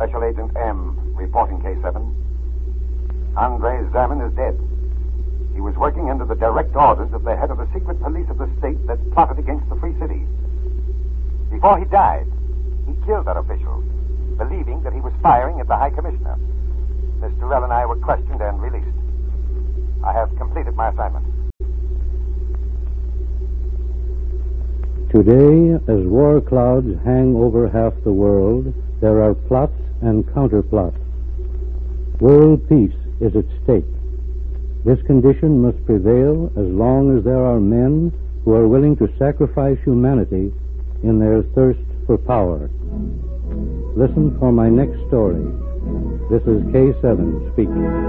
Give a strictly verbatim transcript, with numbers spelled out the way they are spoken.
Special Agent M, reporting K seven. Andrei Zerman is dead. He was working under the direct orders of the head of the secret police of the state that plotted against the Free City. Before he died, he killed that official, believing that he was firing at the High Commissioner. Miss Durrell and I were questioned and released. I have completed my assignment. Today, as war clouds hang over half the world, there are plots and counterplots. World peace is at stake. This condition must prevail as long as there are men who are willing to sacrifice humanity in their thirst for power. Listen for my next story. This is K seven speaking.